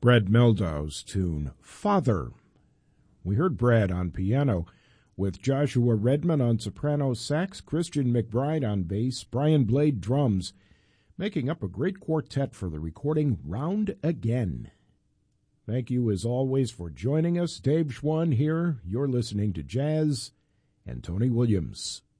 Brad Meldau's tune, Father. We heard Brad on piano, with Joshua Redman on soprano sax, Christian McBride on bass, Brian Blade drums, making up a great quartet for the recording Round Again. Thank you as always for joining us. Dave Schwann here. You're listening to Jazz and Tony Williams.